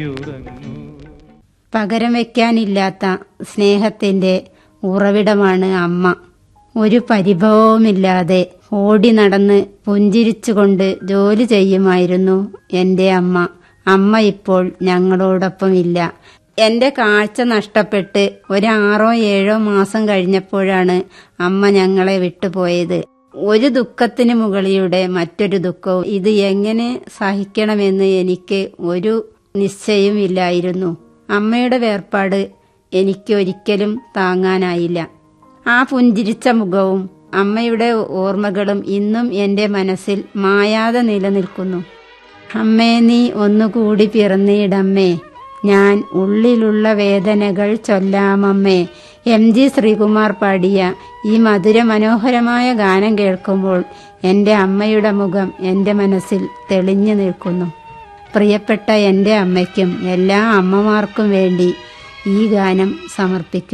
പകരം വയ്ക്കാനില്ലാത്ത സ്നേഹത്തിന്റെ ഉറവിടമാണ് അമ്മ. ഒരു പരിഭവവുമില്ലാതെ ഓടി നടന്ന് പുഞ്ചിരിച്ചുകൊണ്ട് ജോലി ചെയ്യുമായിരുന്നു എന്റെ അമ്മ. അമ്മ ഇപ്പോൾ ഞങ്ങളോടൊപ്പം ഇല്ല. എന്റെ കാഴ്ച നഷ്ടപ്പെട്ട് 6-7 മാസം കഴിഞ്ഞപ്പോഴാണ് അമ്മ ഞങ്ങളെ വിട്ടുപോയത്. ഒരു ദുഃഖത്തിന് മുകളിലൂടെ മറ്റൊരു ദുഃഖവും. ഇത് എങ്ങനെ സഹിക്കണമെന്ന് എനിക്ക് ഒരു നിശ്ചയമില്ലായിരുന്നു. അമ്മയുടെ വേർപാട് എനിക്ക് ഒരിക്കലും താങ്ങാനായില്ല. ആ പുഞ്ചിരിച്ച മുഖവും അമ്മയുടെ ഓർമ്മകളും ഇന്നും എന്റെ മനസ്സിൽ മായാതെ നിലനിൽക്കുന്നു. അമ്മേ, നീ ഒന്നുകൂടി പിറന്നിടമ്മേ, ഞാൻ ഉള്ളിലുള്ള വേദനകൾ ചൊല്ലാമമ്മേ. MG ശ്രീകുമാർ പാടിയ ഈ മധുരമനോഹരമായ ഗാനം കേൾക്കുമ്പോൾ എന്റെ അമ്മയുടെ മുഖം എന്റെ മനസ്സിൽ തെളിഞ്ഞു നിൽക്കുന്നു. പ്രിയപ്പെട്ട എന്റെ അമ്മയ്ക്കും എല്ലാ അമ്മമാർക്കും വേണ്ടി ഈ ഗാനം സമർപ്പിക്കുന്നു.